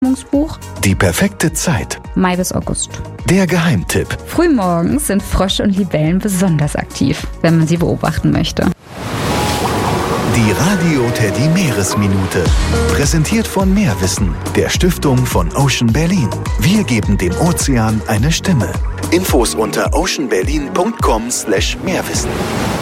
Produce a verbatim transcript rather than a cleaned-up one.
Buch. Die perfekte Zeit. Mai bis August. Der Geheimtipp. Frühmorgens sind Frösche und Libellen besonders aktiv, wenn man sie beobachten möchte. Die Radio Teddy Meeresminute. Präsentiert von Meerwissen, der Stiftung von Ocean Berlin. Wir geben dem Ozean eine Stimme. Infos unter oceanberlin punkt com slash Meerwissen.